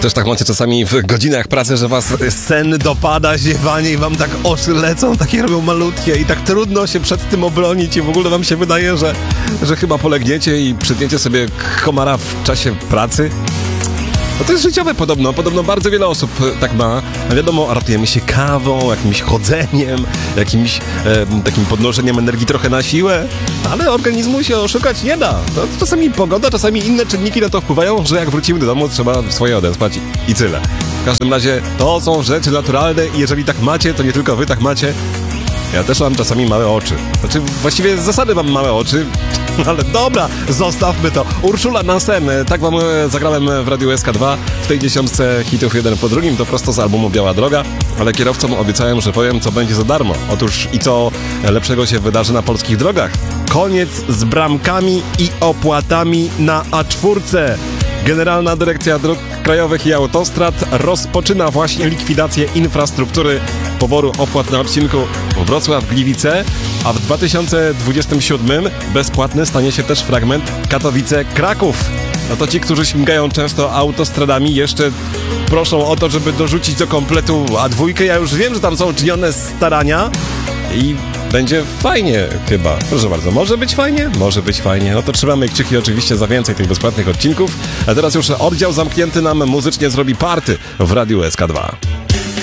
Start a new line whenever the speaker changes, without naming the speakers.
Też tak macie czasami w godzinach pracy, że was sen dopada, ziewanie i wam tak oczy lecą, takie robią malutkie i tak trudno się przed tym obronić i w ogóle wam się wydaje, że chyba polegniecie i przytniecie sobie komara w czasie pracy. No to jest życiowe podobno bardzo wiele osób tak ma. A wiadomo, ratujemy się kawą, jakimś chodzeniem, jakimś takim podnoszeniem energii trochę na siłę, ale organizmu się oszukać nie da. To czasami pogoda, czasami inne czynniki na to wpływają, że jak wrócimy do domu, trzeba swoje odespać i tyle. W każdym razie to są rzeczy naturalne i jeżeli tak macie, to nie tylko wy tak macie. Ja też mam czasami małe oczy. Znaczy, właściwie z zasady mam małe oczy, ale dobra, zostawmy to. Urszula Nansen, tak wam zagrałem w Radiu SK2 w tej 10 hitów jeden po drugim, to prosto z albumu Biała Droga, ale kierowcom obiecałem, że powiem, co będzie za darmo. Otóż i co lepszego się wydarzy na polskich drogach. Koniec z bramkami i opłatami na A4. Generalna Dyrekcja Dróg Krajowych i Autostrad rozpoczyna właśnie likwidację infrastruktury poboru opłat na odcinku Wrocław-Gliwice, a w 2027 bezpłatny stanie się też fragment Katowice-Kraków. No to ci, którzy śmigają często autostradami, jeszcze proszą o to, żeby dorzucić do kompletu A2. Ja już wiem, że tam są czynione starania i będzie fajnie chyba. Proszę bardzo, może być fajnie? Może być fajnie. No to trzymamy kciuki oczywiście za więcej tych bezpłatnych odcinków. A teraz już oddział zamknięty nam muzycznie zrobi party w Radiu SK2.